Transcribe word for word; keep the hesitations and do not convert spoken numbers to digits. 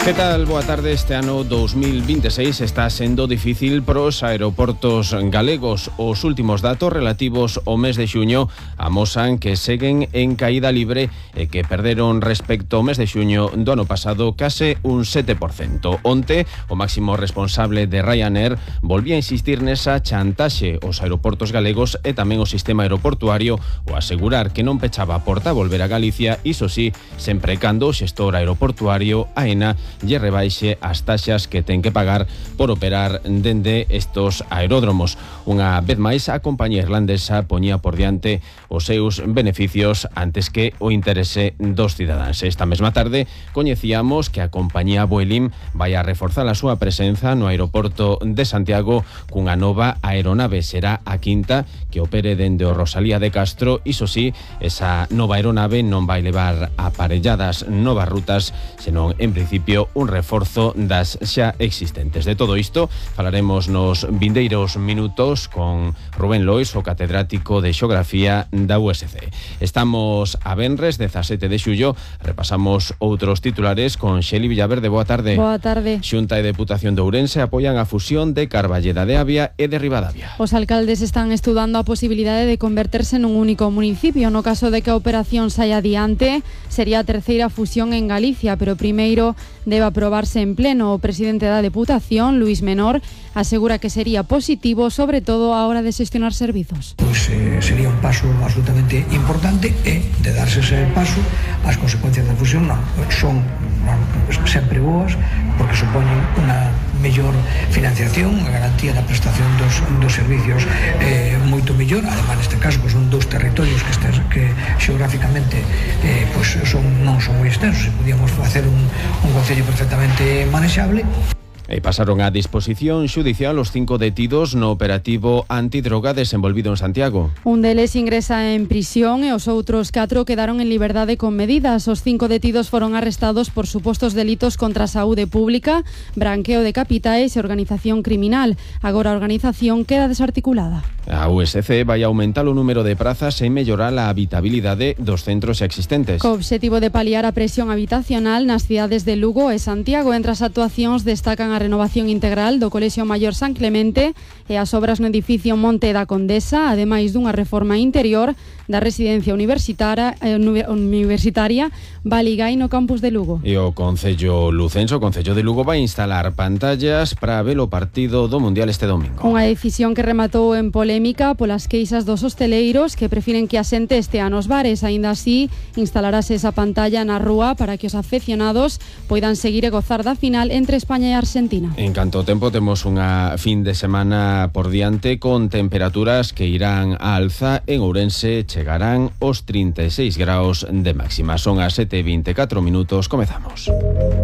Que tal? Boa tarde. Este ano dos mil veintiséis está sendo difícil pros aeroportos galegos. Os últimos datos relativos ao mes de xuño amosan que seguen en caída libre e que perderon respecto ao mes de xuño do ano pasado case un sete por cento. Onte, o máximo responsable de Ryanair volvía a insistir nesa chantaxe aos aeroportos galegos e tamén o sistema aeroportuario o asegurar que non pechaba a porta a volver a Galicia, iso sí, sempre cando o xestor aeroportuario AENA lle rebaixe as taxas que ten que pagar por operar dende estos aeródromos. Unha vez máis, a compañía irlandesa poñía por diante os seus beneficios antes que o interese dos cidadáns. Esta mesma tarde coñecíamos que a compañía Vueling vai a reforzar a súa presenza no aeroporto de Santiago cunha nova aeronave. Será a quinta que opere dende o Rosalía de Castro. Iso sí, esa nova aeronave non vai levar aparelladas novas rutas, senón, en principio, un reforzo das xa existentes. De todo isto falaremos nos vindeiros minutos con Rubén Lois, o catedrático de Xeografía da U S C. Estamos a venres dezasete de xullo. Repasamos outros titulares con Xeli Villaverde. Boa tarde. Boa tarde. Xunta e Deputación de Ourense apoian a fusión de Carballeda de Avia e de Ribadavia. Os alcaldes están estudando a posibilidade de converterse nun único municipio. No caso de que a operación saia adiante, sería a terceira fusión en Galicia, pero primeiro debe aprobarse en pleno. O presidente da Deputación, Luís Menor, asegura que sería positivo, sobre todo a hora de xestionar servizos. Pois eh, sería un paso absolutamente importante e, de darse ese paso, as consecuencias da fusión non son non, sempre boas, porque supoñen unha mellor financiación, a garantía da prestación dos, dos servicios eh, moito mellor. Además, neste caso, pues, son dous territorios que, estes, que xeográficamente eh, pues, son, non son moi extensos e podíamos facer un, un concello perfectamente manexable. E pasaron a disposición xudicial os cinco detidos no operativo antidroga desenvolvido en Santiago. Un deles ingresa en prisión e os outros catro quedaron en liberdade con medidas. Os cinco detidos foron arrestados por supostos delitos contra a saúde pública, branqueo de capitais e organización criminal. Agora a organización queda desarticulada. A U S C vai aumentar o número de prazas e mellorar a habitabilidade dos centros existentes. Co obxectivo de paliar a presión habitacional nas cidades de Lugo e Santiago. Entre as actuacións destacan a renovación integral do Colexio Maior San Clemente e as obras no edificio Monte da Condesa, ademais dunha reforma interior da residencia universitaria, eh, universitaria Baligái no campus de Lugo. E o Concello Lucenso, o Concello de Lugo, vai instalar pantallas para ver o partido do Mundial este domingo. Unha decisión que rematou en polémica polas queixas dos hosteleiros que prefiren que a xente este a nos bares. Aínda así, instalarase esa pantalla na rúa para que os afeccionados poidan seguir e gozar da final entre España e Argentina. En canto ao tempo, temos unha fin de semana por diante con temperaturas que irán a alza. En Ourense chegarán os trinta e seis graus de máxima. Son as sete e vinte e catro minutos. Comezamos.